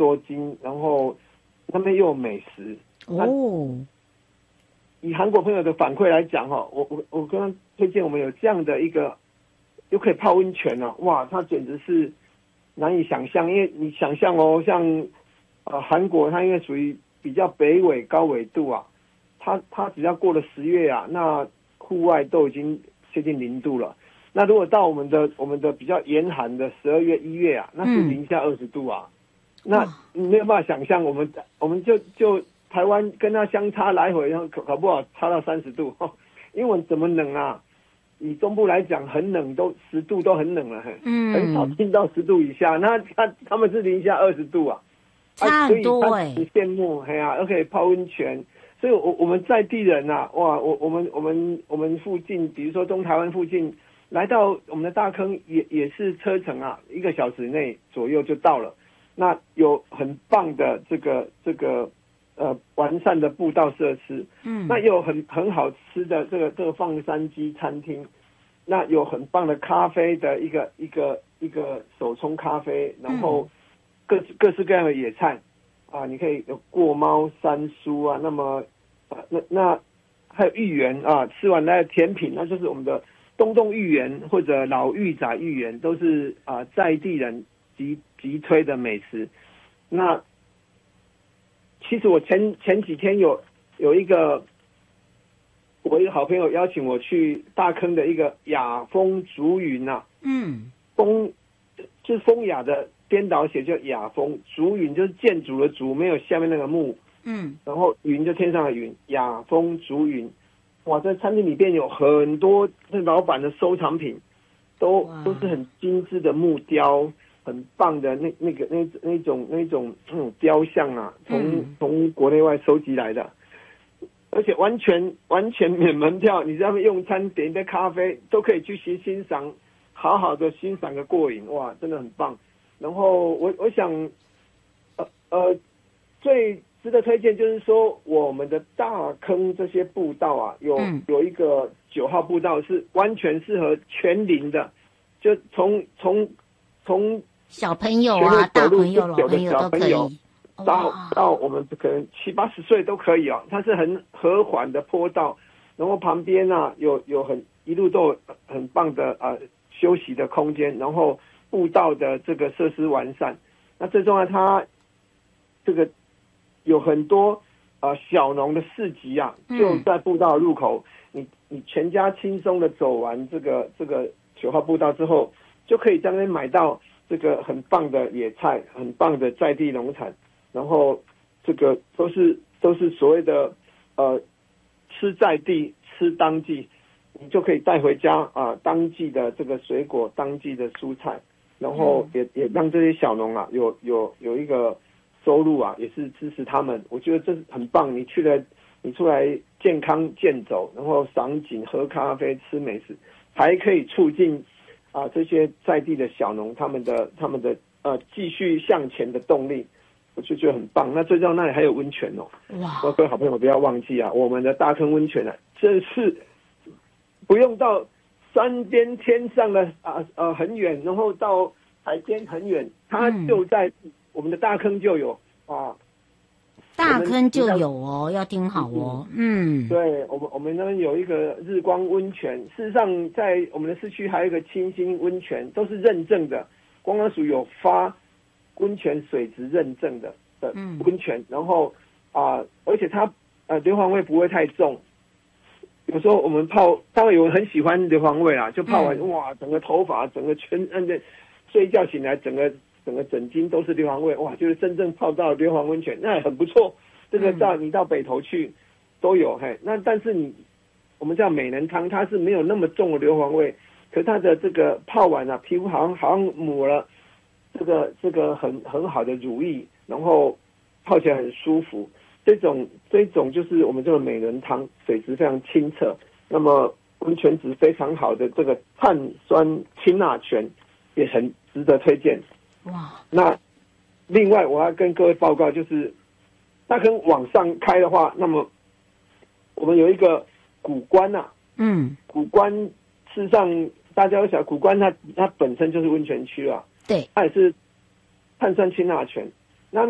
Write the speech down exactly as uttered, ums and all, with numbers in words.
多金，然后那边又有美食哦。以韩国朋友的反馈来讲哈，我我我刚刚推荐我们有这样的一个，又可以泡温泉了，哇，它简直是难以想象。因为你想象哦，像呃韩国，它因为属于比较北纬高纬度啊，它它只要过了十月啊，那户外都已经接近零度了。那如果到我们的我们的比较严寒的十二月一月啊，那是零下二十度啊，嗯、那你没有办法想象，我们我们就就。台湾跟它相差来回，然后搞不好差到三十度，英文怎么冷啊？以中部来讲，很冷，都十度都很冷了，嗯，很少进到十度以下。那他他们是零下二十度啊， 差很多哎、欸， 很羡慕，哎呀、啊，又可以泡温泉。所以我我们在地人呐、啊，哇，我我们我们我们附近，比如说东台湾附近，来到我们的大坑也也是车程啊，一个小时内左右就到了。那有很棒的这个这个。呃，完善的步道设施，嗯，那有很很好吃的这个这个放山鸡餐厅，那有很棒的咖啡的一个一个一个手冲咖啡，然后各各式各样的野菜啊，你可以有过猫山酥啊，那么啊那那还有芋圆啊，吃完的甜品，那就是我们的东东芋圆或者老玉仔芋圆，都是啊在地人急急推的美食，那。其实我前前几天有有一个我一个好朋友邀请我去大坑的一个雅风竹云啊，嗯，风就是风雅的颠倒写叫雅风，竹云就是建筑的竹，没有下面那个木，嗯，然后云就天上的云，雅风竹云，哇，在餐厅里边有很多这老板的收藏品，都都是很精致的木雕。很棒的那那个那那种那种那种雕像啊，从从国内外收集来的，而且完全完全免门票，你在那边用餐点一杯咖啡都可以去欣欣赏，好好的欣赏个过瘾，哇，真的很棒。然后我我想，呃呃，最值得推荐就是说我们的大坑这些步道啊，有、嗯、有一个九号步道是完全适合全龄的，就从从从小朋友啊，大朋友、老朋友都可以， 到到我们可能七八十岁都可以哦。它是很和缓的坡道，然后旁边啊有有很一路都有很棒的啊、呃、休息的空间，然后步道的这个设施完善。那最重要，它这个有很多啊、呃、小农的市集啊，就在步道入口，嗯、你你全家轻松的走完这个这个九号步道之后，就可以在那边买到。这个很棒的野菜，很棒的在地农产，然后这个都是都是所谓的呃吃在地吃当季，你就可以带回家啊、呃、当季的这个水果，当季的蔬菜，然后也、嗯、也让这些小农啊有有有一个收入啊，也是支持他们。我觉得这是很棒。你去了，你出来健康健走，然后赏景、喝咖啡、吃美食，还可以促进。啊，这些在地的小农，他们的他们的呃继续向前的动力，我就觉得很棒。那最重要，那里还有温泉哦。哇！各位好朋友不要忘记啊，我们的大坑温泉啊，这是不用到山边天上的啊呃很远，然后到海边很远，它就在我们的大坑就有啊。 大坑就有哦，要听好哦。嗯， 对，我们我们那边有一个日光温泉，事实上在我们的市区还有一个清新温泉，都是认证的，观光署有发温泉水质认证的的温泉，嗯、然后啊、呃，而且它呃硫磺味不会太重。有时候我们泡，当然有人很喜欢硫磺味啦，就泡完、嗯、哇，整个头发、整个全嗯的，睡一觉醒来，整个。整个整巾都是硫磺味，哇！就是真正泡到硫磺温泉，那也很不错。这个到你到北投去都有，嘿。那但是你我们叫美人汤，它是没有那么重的硫磺味，可是它的这个泡完啊，皮肤好像好像抹了这个这个很很好的乳液，然后泡起来很舒服。这种这种就是我们这个美人汤，水质非常清澈，那么温泉质非常好的这个碳酸氢钠泉也很值得推荐。哇！那另外我要跟各位报告，就是大坑往上开的话，那么我们有一个古关啊，嗯，古关事实上大家都晓得，古关它它本身就是温泉区啊， 对， 它也是碳酸氢钠泉。